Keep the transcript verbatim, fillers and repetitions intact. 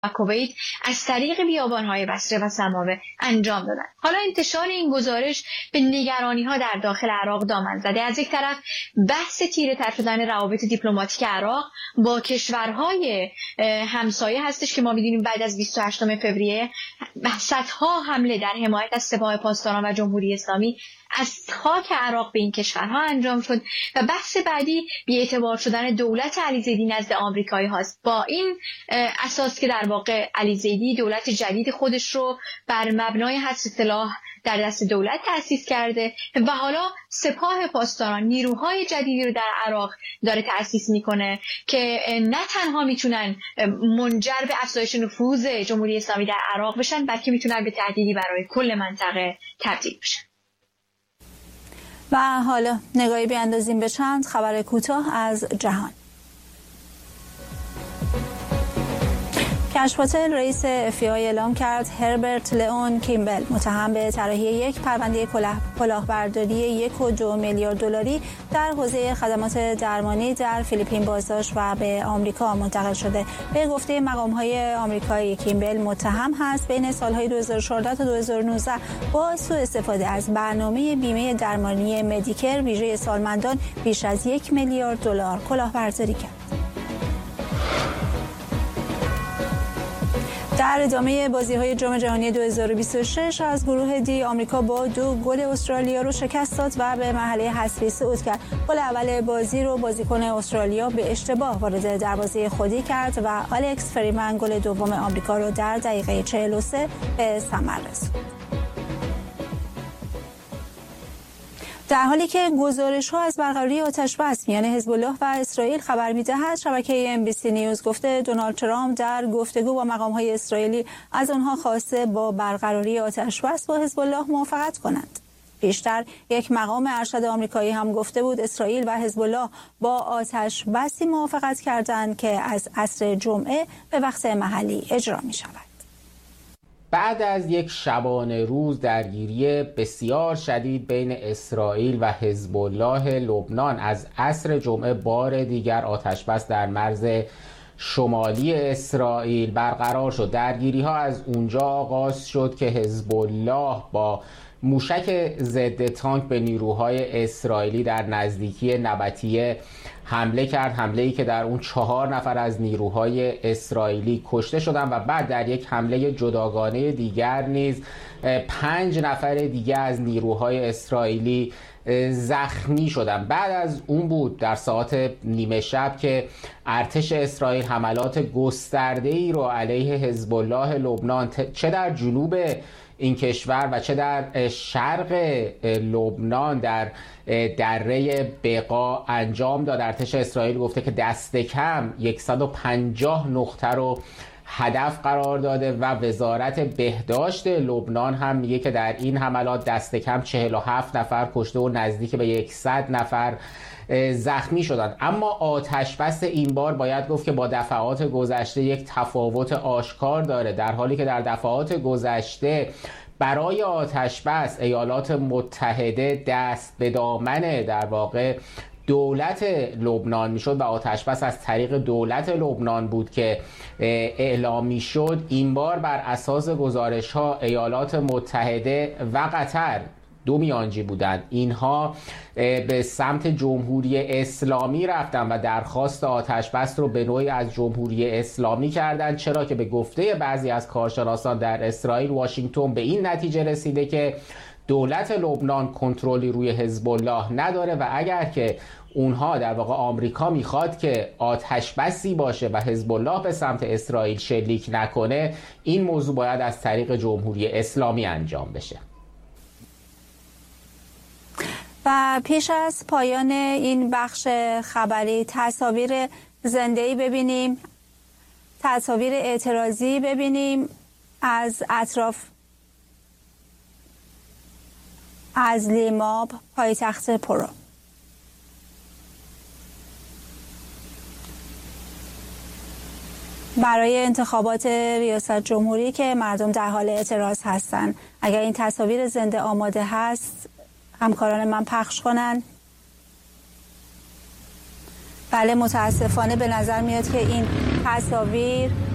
و کویت از طریق بیابان‌های بصره و سماوه انجام دادند. حالا انتشار این گزارش به نگرانی‌ها در داخل عراق دامن زده. از یک طرف بحث تیره تر شدن روابط دیپلماتیک عراق با کشورهای همسایه هستش که ما می‌دونیم بعد از بیست و هشتم فوریه صدها حمله در حمایت از سپاه پاسداران و جمهوری اسلامی از خاک عراق به این کشورها انجام شد و بحث بعدی بی‌اعتبار شدن دولت علی زیدی نزد آمریکایی هاست. با این اساس که در واقع علی زیدی دولت جدید خودش رو بر مبنای حذف سلاح در دست دولت تأسیس کرده و حالا سپاه پاسداران نیروهای جدیدی رو در عراق داره تأسیس میکنه که نه تنها میتونن منجر به افزایش نفوذ جمهوری اسلامی در عراق بشن، بلکه میتونن به تهدیدی برای کل منطقه تبدیل بشن. و حالا نگاهی بیاندازیم به چند خبر کوتاه از جهان. کشف‌پاتل رئیس اف بی آی اعلام کرد هربرت لئون کیمبل متهم به طراحی یک پرونده کلاهبرداری یک و دو میلیارد دلاری در حوزه خدمات درمانی در فیلیپین بازداشت و به آمریکا منتقل شده. به گفته مقام‌های آمریکایی کیمبل متهم هست بین سال‌های دو هزار و چهارده تا دو هزار و نوزده با سوء استفاده از برنامه بیمه درمانی مدیکر ویژه سالمندان بیش از یک میلیارد دلار کلاهبرداری کرد. در ادامه بازی‌های جام جهانی دو هزار و بیست و شش از گروه دی آمریکا با دو گل استرالیا رو شکست داد و به مرحله حذفی صعود کرد. گل اول بازی رو بازیکن استرالیا به اشتباه وارد دروازه خودی کرد و الکس فریمن گل دوم آمریکا رو در دقیقه چهل و سه به ثمر رسوند. در حالی که گزارش‌ها از برقراری آتش‌بس میان حزب الله و اسرائیل خبر می‌دهد، شبکه ام بی سی نیوز گفته دونالد ترامپ در گفتگو با مقام‌های اسرائیلی از آنها خواسته با برقراری آتش‌بس با حزب الله موافقت کنند. پیشتر یک مقام ارشد آمریکایی هم گفته بود اسرائیل و حزب الله با آتش‌بسی موافقت کردند که از عصر جمعه به وقت محلی اجرا می‌شود. بعد از یک شبانه روز درگیری بسیار شدید بین اسرائیل و حزب الله لبنان از عصر جمعه بار دیگر آتش‌بس در مرز شمالی اسرائیل برقرار شد. درگیری ها از اونجا آغاز شد که حزب الله با موشک ضد تانک به نیروهای اسرائیلی در نزدیکی نبطیه حمله کرد، حمله‌ای که در اون چهار نفر از نیروهای اسرائیلی کشته شدند و بعد در یک حمله جداگانه دیگر نیز پنج نفر دیگر از نیروهای اسرائیلی زخمی شدند. بعد از اون بود در ساعات نیمه شب که ارتش اسرائیل حملات گسترده‌ای رو علیه حزب الله لبنان چه در جنوب این کشور و چه در شرق لبنان در دره بقا انجام داد. ارتش اسرائیل گفته که دست کم صد و پنجاه نقطه رو هدف قرار داده و وزارت بهداشت لبنان هم میگه که در این حملات دست کم چهل و هفت نفر کشته و نزدیک به صد نفر زخمی شدند. اما آتش بس این بار باید گفت که با دفعات گذشته یک تفاوت آشکار داره. در حالی که در دفعات گذشته برای آتش بس ایالات متحده دست به دامن در واقع دولت لبنان میشد و آتش بس از طریق دولت لبنان بود که اعلام میشد، این بار بر اساس گزارش ها ایالات متحده و قطر دو میانجی بودند. اینها به سمت جمهوری اسلامی رفتن و درخواست آتش بس رو به نوعی از جمهوری اسلامی کردند، چرا که به گفته بعضی از کارشناسان در اسرائیل واشنگتن به این نتیجه رسیده که دولت لبنان کنترلی روی حزب الله نداره و اگر که اونها در واقع آمریکا میخواد که آتش بسی باشه و حزب الله به سمت اسرائیل شلیک نکنه، این موضوع باید از طریق جمهوری اسلامی انجام بشه. و پیش از پایان این بخش خبری تصاویر زنده‌ای ببینیم، تصاویر اعتراضی ببینیم از اطراف از لیماب پایتخت پرو. برای انتخابات ریاست جمهوری که مردم در حال اعتراض هستند. اگر این تصاویر زنده آماده هست همکاران من پخش کنن. بله، متاسفانه به نظر میاد که این تصاویر